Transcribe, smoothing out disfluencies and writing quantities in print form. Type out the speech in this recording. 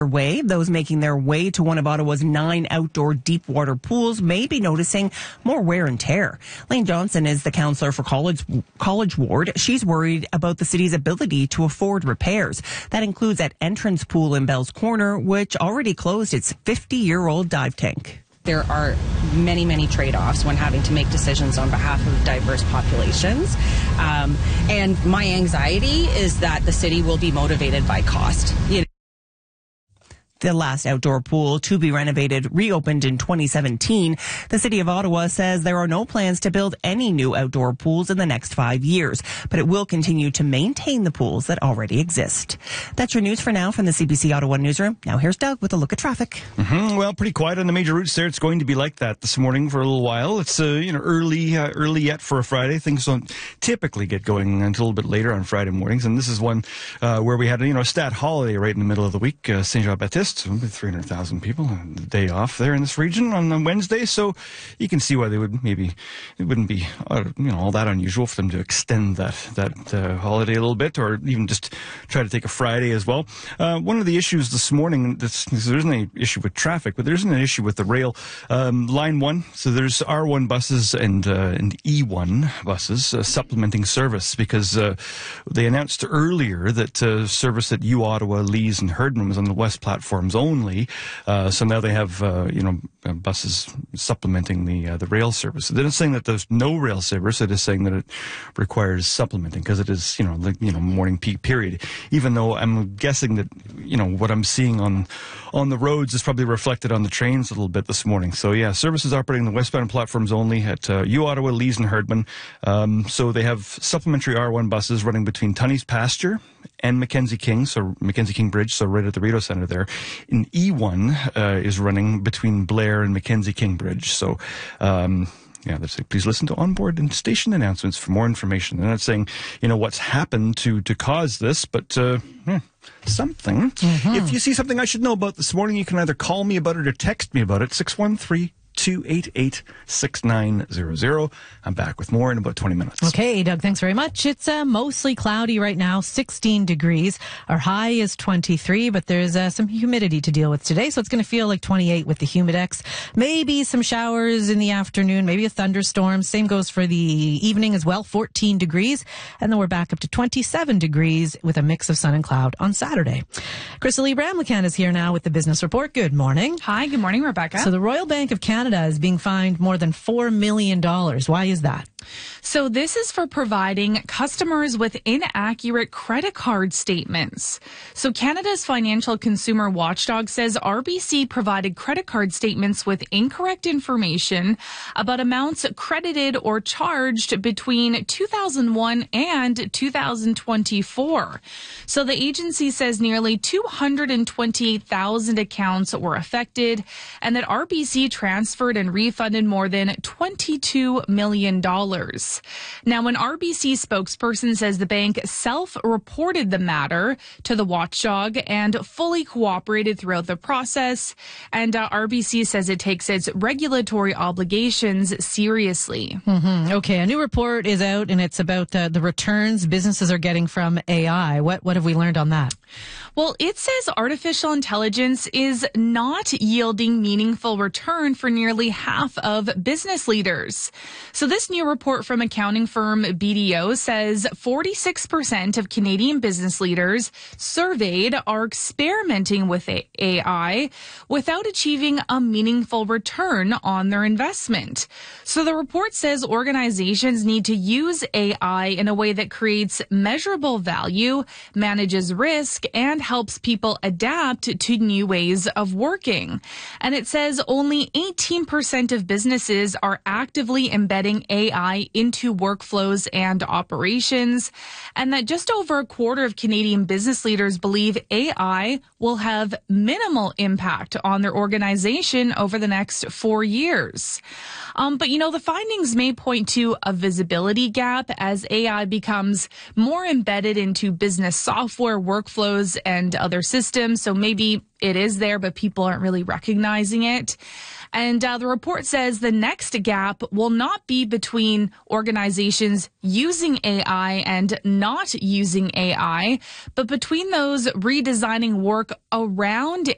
Way. Those making their way to one of Ottawa's 9 outdoor deep water pools may be noticing more wear and tear. Lane Johnson is the councillor for College Ward. She's worried about the city's ability to afford repairs. That includes at Entrance Pool in Bell's Corner, which already closed its 50-year-old dive tank. There are many, many trade-offs when having to make decisions on behalf of diverse populations. And my anxiety is that the city will be motivated by cost. The last outdoor pool to be renovated reopened in 2017. The City of Ottawa says there are no plans to build any new outdoor pools in the next 5 years, but it will continue to maintain the pools that already exist. That's your news for now from the CBC Ottawa Newsroom. Now here's Doug with a look at traffic. Well, pretty quiet on the major routes there. It's going to be like that this morning for a little while. It's early yet for a Friday. Things don't typically get going until a little bit later on Friday mornings, and this is one where we had a stat holiday right in the middle of the week, Saint Jean Baptiste. 300,000 people on the day off there in this region on Wednesday, so you can see why it wouldn't be all that unusual for them to extend that holiday a little bit, or even just try to take a Friday as well. One of the issues this morning, there isn't any issue with traffic, but there isn't an issue with the rail. Line 1, so there's R1 buses and E1 buses supplementing service because they announced earlier that service at U Ottawa, Lees and Herdman was on the west platforms only. So now they have buses supplementing the rail service. They're not saying that there's no rail service. They're just saying that it requires supplementing because it is morning peak period. Even though I'm guessing that what I'm seeing on the roads is probably reflected on the trains a little bit this morning. So yeah, services operating the westbound platforms only at U Ottawa, Lees and Herdman. So they have supplementary R1 buses running between Tunney's Pasture and Mackenzie King, so Mackenzie King Bridge, so right at the Rideau Centre there. And E1 is running between Blair and Mackenzie King Bridge. So, please listen to onboard and station announcements for more information. They're not saying, what's happened to cause this, but something. Mm-hmm. If you see something I should know about this morning, you can either call me about it or text me about it, 613-288-6900. I'm back with more in about 20 minutes. Okay, Doug, thanks very much. It's mostly cloudy right now, 16 degrees. Our high is 23, but there's some humidity to deal with today, so it's going to feel like 28 with the Humidex. Maybe some showers in the afternoon, maybe a thunderstorm. Same goes for the evening as well, 14 degrees. And then we're back up to 27 degrees with a mix of sun and cloud on Saturday. Crystal Bramlichan is here now with the Business Report. Good morning. Hi, good morning, Rebecca. So the Royal Bank of Canada is being fined more than $4 million. Why is that? So this is for providing customers with inaccurate credit card statements. So Canada's Financial Consumer Watchdog says RBC provided credit card statements with incorrect information about amounts credited or charged between 2001 and 2024. So the agency says nearly 228,000 accounts were affected and that RBC transferred and refunded more than $22 million. Now, an RBC spokesperson says the bank self-reported the matter to the watchdog and fully cooperated throughout the process. And RBC says it takes its regulatory obligations seriously. Mm-hmm. Okay, a new report is out, and it's about the returns businesses are getting from AI. What have we learned on that? Well, it says artificial intelligence is not yielding meaningful return for nearly half of business leaders. So this new report from accounting firm BDO says 46% of Canadian business leaders surveyed are experimenting with AI without achieving a meaningful return on their investment. So the report says organizations need to use AI in a way that creates measurable value, manages risk, and helps people adapt to new ways of working. And it says only 18% of businesses are actively embedding AI into workflows and operations, and that just over a quarter of Canadian business leaders believe AI will have minimal impact on their organization over the next 4 years. But the findings may point to a visibility gap as AI becomes more embedded into business software, workflows, and other systems. So maybe it is there, but people aren't really recognizing it. And the report says the next gap will not be between organizations using AI and not using AI, but between those redesigning work around